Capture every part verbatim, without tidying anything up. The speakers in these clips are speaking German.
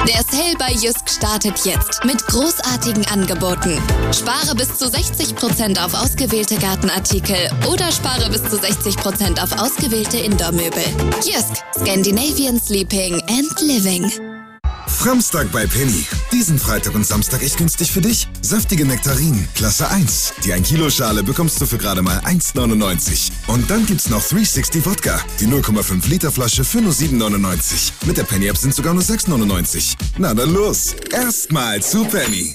Der Sale bei Jysk startet jetzt mit großartigen Angeboten. Spare bis zu sechzig Prozent auf ausgewählte Gartenartikel oder spare bis zu sechzig Prozent auf ausgewählte Indoor-Möbel. Jysk, Scandinavian Sleeping and Living. Framstag bei Penny. Diesen Freitag und Samstag echt günstig für dich. Saftige Nektarinen, Klasse eins. Die ein Kilo Schale bekommst du für gerade mal eins neunundneunzig. Und dann gibt's noch dreihundertsechzig Wodka. Die null Komma fünf Liter Flasche für nur sieben neunundneunzig. Mit der Penny-App sind sogar nur sechs neunundneunzig. Na dann los. Erstmal zu Penny.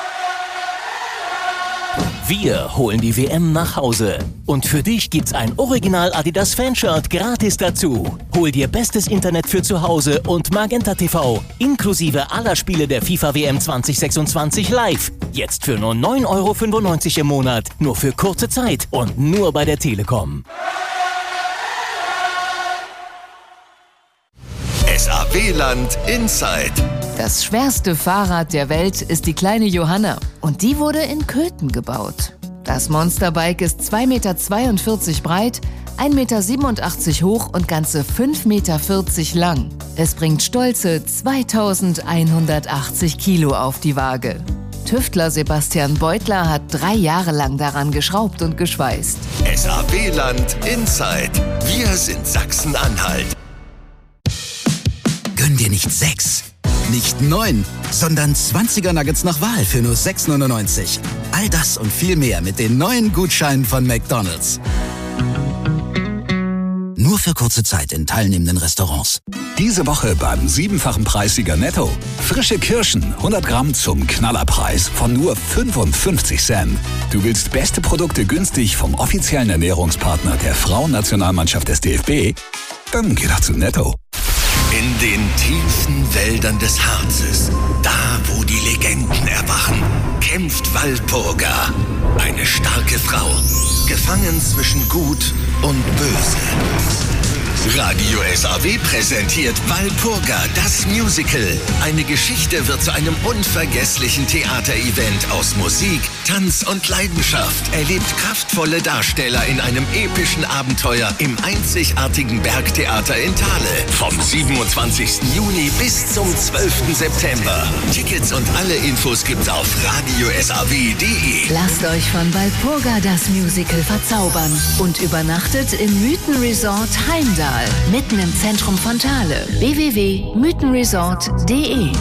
Wir holen die W M nach Hause. Und für dich gibt's ein Original Adidas Fanshirt gratis dazu. Hol dir bestes Internet für zu Hause und Magenta T V inklusive aller Spiele der FIFA W M zwanzig sechsundzwanzig live. Jetzt für nur neun Euro fünfundneunzig im Monat. Nur für kurze Zeit und nur bei der Telekom. S A W-Land Inside. Das schwerste Fahrrad der Welt ist die kleine Johanna und die wurde in Köthen gebaut. Das Monsterbike ist zwei Komma zweiundvierzig Meter breit, ein Komma siebenundachtzig Meter hoch und ganze fünf Komma vierzig Meter lang. Es bringt stolze zweitausendeinhundertachtzig Kilo auf die Waage. Tüftler Sebastian Beutler hat drei Jahre lang daran geschraubt und geschweißt. S A W-Land Inside. Wir sind Sachsen-Anhalt. Gönn dir nicht sechs, nicht neun, sondern zwanziger Nuggets nach Wahl für nur sechs neunundneunzig. All das und viel mehr mit den neuen Gutscheinen von McDonald's. Nur für kurze Zeit in teilnehmenden Restaurants. Diese Woche beim siebenfachen Preissieger Netto. Frische Kirschen, hundert Gramm zum Knallerpreis von nur fünfundfünfzig Cent. Du willst beste Produkte günstig vom offiziellen Ernährungspartner der Frauennationalmannschaft des D F B? Dann geh doch zu Netto. In den tiefen Wäldern des Harzes, da wo die Legenden erwachen, kämpft Walpurga. Eine starke Frau, gefangen zwischen Gut und Böse. Radio S A W präsentiert Walpurga, das Musical. Eine Geschichte wird zu einem unvergesslichen Theaterevent aus Musik, Tanz und Leidenschaft. Erlebt kraftvolle Darsteller in einem epischen Abenteuer im einzigartigen Bergtheater in Thale. Vom siebenundzwanzigsten Juni bis zum zwölften September. Tickets und alle Infos gibt's auf radio s a w punkt d e. Lasst euch von Walpurga das Musical verzaubern und übernachtet im Mythenresort Heimdall. Mitten im Zentrum von Thale. w w w punkt mythenresort punkt d e.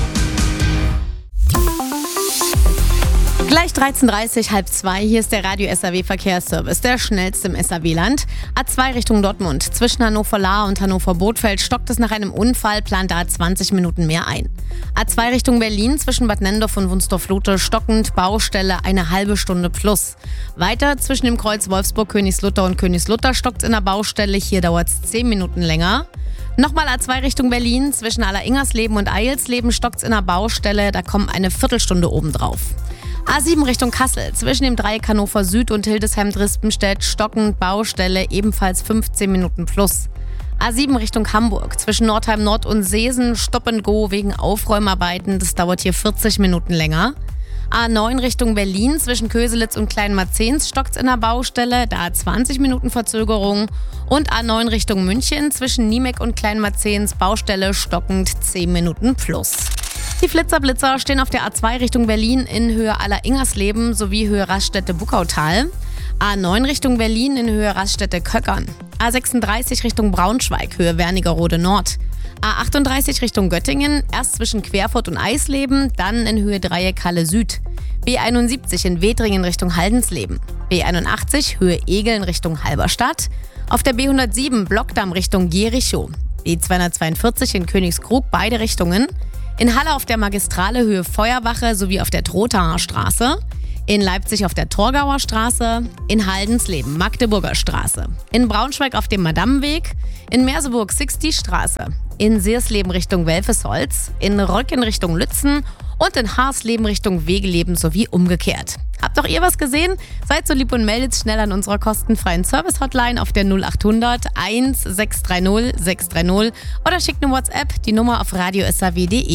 Gleich dreizehn Uhr dreißig, halb zwei. Hier ist der Radio S A W Verkehrsservice, der schnellste im S A W-Land. A zwei Richtung Dortmund. Zwischen Hannover-Lahr und Hannover-Bothfeld stockt es nach einem Unfall, plant da zwanzig Minuten mehr ein. A zwei Richtung Berlin, zwischen Bad Nenndorf und Wunstorf-Luthe stockend, Baustelle eine halbe Stunde plus. Weiter zwischen dem Kreuz Wolfsburg-Königslutter und Königslutter stockt es in der Baustelle, hier dauert es zehn Minuten länger. Nochmal A zwei Richtung Berlin, zwischen Alleringers-Leben und Eilsleben stockt es in der Baustelle, da kommt eine Viertelstunde obendrauf. A sieben Richtung Kassel, zwischen dem Dreieck Hannover Süd und Hildesheim-Drispenstedt stockend, Baustelle ebenfalls fünfzehn Minuten plus. A sieben Richtung Hamburg, zwischen Nordheim Nord und Seesen, Stop and Go wegen Aufräumarbeiten, das dauert hier vierzig Minuten länger. A neun Richtung Berlin, zwischen Köselitz und Kleinmarzens stockt's in der Baustelle, da zwanzig Minuten Verzögerung. Und A neun Richtung München, zwischen Niemek und Kleinmarzens, Baustelle stockend zehn Minuten plus. Die Flitzer-Blitzer stehen auf der A zwei Richtung Berlin in Höhe Alleringers-Leben sowie Höhe Raststätte-Buckautal. A neun Richtung Berlin in Höhe Raststätte-Köckern. A sechsunddreißig Richtung Braunschweig, Höhe Wernigerode Nord. A achtunddreißig Richtung Göttingen, erst zwischen Querfurt und Eisleben, dann in Höhe Dreieck Halle Süd. B einundsiebzig in Wedringen Richtung Haldensleben. B einundachtzig Höhe Egeln Richtung Halberstadt. Auf der B hundertsieben Blockdamm Richtung Jerichow. B zweihundertzweiundvierzig in Königskrug, beide Richtungen. In Halle auf der Magistrale Höhe Feuerwache sowie auf der Trothaer Straße. In Leipzig auf der Torgauer Straße. In Haldensleben Magdeburger Straße. In Braunschweig auf dem Madammenweg. In Merseburg Sixty Straße. In Seersleben Richtung Welfesholz. In Röcken Richtung Lützen. Und in Haarsleben Richtung Wegeleben sowie umgekehrt. Habt auch ihr was gesehen? Seid so lieb und meldet schnell an unserer kostenfreien Service-Hotline auf der null achthundert eins sechs drei null sechs drei null oder schickt eine WhatsApp, die Nummer auf radio s a w punkt d e.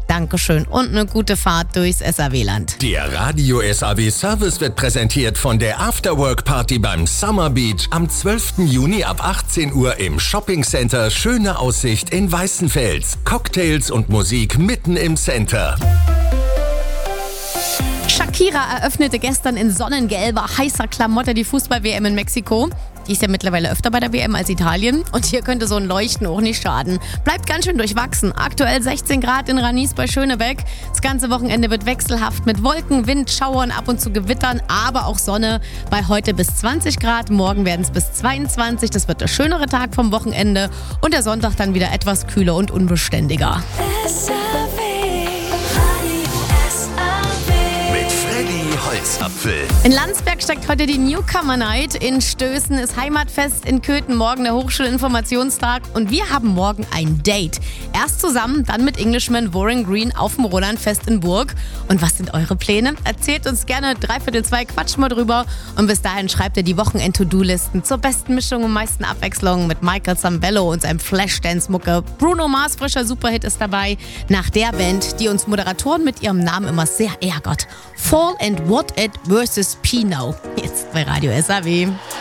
Dankeschön und eine gute Fahrt durchs S A W-Land. Der Radio S A W-Service wird präsentiert von der Afterwork-Party beim Summer Beach am zwölften Juni ab achtzehn Uhr im Shopping-Center Schöne Aussicht in Weißenfels. Cocktails und Musik mitten im Center. Shakira eröffnete gestern in sonnengelber, heißer Klamotte die Fußball-W M in Mexiko. Die ist ja mittlerweile öfter bei der W M als Italien. Und hier könnte so ein Leuchten auch nicht schaden. Bleibt ganz schön durchwachsen. Aktuell sechzehn Grad in Ranis bei Schönebeck. Das ganze Wochenende wird wechselhaft mit Wolken, Wind, Schauern, ab und zu Gewittern, aber auch Sonne. Bei heute bis zwanzig Grad, morgen werden es bis zweiundzwanzig. Das wird der schönere Tag vom Wochenende. Und der Sonntag dann wieder etwas kühler und unbeständiger. Holzapfel. In Landsberg steckt heute die Newcomer Night. In Stößen ist Heimatfest, in Köthen morgen der Hochschulinformationstag und wir haben morgen ein Date. Erst zusammen, dann mit Englishman Warren Green auf dem Rolandfest in Burg. Und was sind eure Pläne? Erzählt uns gerne, dreiviertel zwei, quatschen wir drüber. Und bis dahin schreibt ihr die Wochenend-To-Do-Listen zur besten Mischung und meisten Abwechslung mit Michael Zambello und seinem Flashdance-Mucke. Bruno Mars, frischer Superhit, ist dabei. Nach der Band, die uns Moderatoren mit ihrem Namen immer sehr ärgert. Fall and What It versus Pino. Jetzt bei Radio S A W.